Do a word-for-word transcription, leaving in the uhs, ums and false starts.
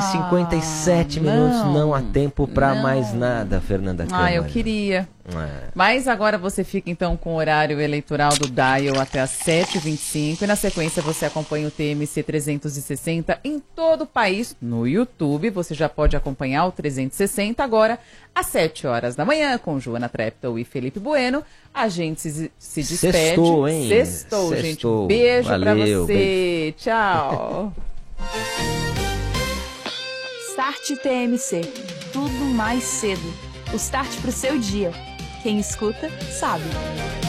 cinquenta e sete minutos, não há tempo para mais nada, Fernanda Câmara. Ah, eu queria. É. Mas agora você fica então com o horário eleitoral do Dial até às sete e vinte e cinco e na sequência você acompanha o T M C trezentos e sessenta em todo o país no YouTube. Você já pode acompanhar o trezentos e sessenta agora às sete horas da manhã com Joana Treptow e Felipe Bueno. A gente se, se despede. Sextou, hein? Sextou, Sextou. gente. Um beijo Valeu, pra você. beijo. Tchau. Start T M C. Tudo mais cedo. O start pro seu dia. Quem escuta, sabe.